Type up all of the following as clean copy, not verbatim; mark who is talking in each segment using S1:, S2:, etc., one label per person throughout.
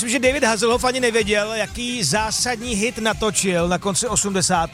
S1: že David Hasselhoff ani nevěděl, jaký zásadní hit natočil na konci 80.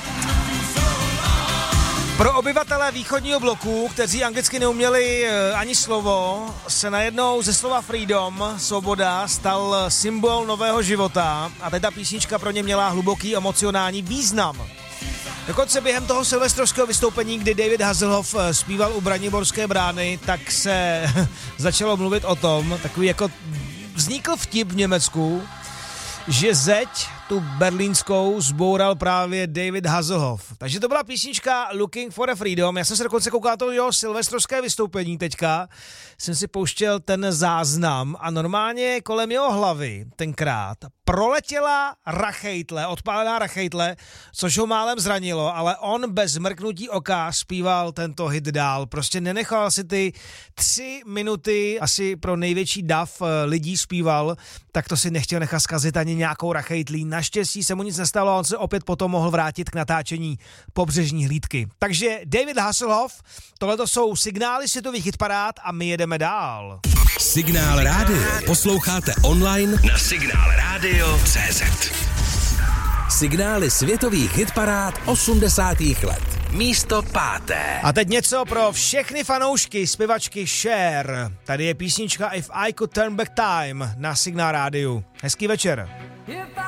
S1: Pro obyvatele východního bloku, kteří anglicky neuměli ani slovo, se najednou ze slova freedom, svoboda, stal symbol nového života a teď ta písnička pro ně měla hluboký emocionální význam. Dokonce během toho silvestrovského vystoupení, kdy David Hasselhoff zpíval u Braniborské brány, tak se začalo mluvit o tom, takový jako vznikl vtip v Německu, že zeď tu berlínskou zboural právě David Hasselhoff. Takže to byla písnička Looking for a Freedom. Já jsem se dokonce koukal to jeho silvestrovské vystoupení teďka. Jsem si pouštěl ten záznam a normálně kolem jeho hlavy tenkrát proletěla rachejtle, odpálená rachejtle, což ho málem zranilo, ale on bez mrknutí oka zpíval tento hit dál. Prostě nenechal si ty 3 minuty, asi pro největší dav lidí zpíval, tak to si nechtěl nechat zkazit ani nějakou rachejtlí. Naštěstí se mu nic nestalo a on se opět potom mohl vrátit k natáčení Pobřežní hlídky. Takže David Hasselhoff, tohleto jsou signály světových hitparád a my jedeme dál.
S2: Signál rádio posloucháte online na signálradio.cz. Signály světových hitparád 80. let. Místo 5.
S1: A teď něco pro všechny fanoušky zpěvačky Cher. Tady je písnička If I Could Turn Back Time na Signál rádiu. Hezký večer.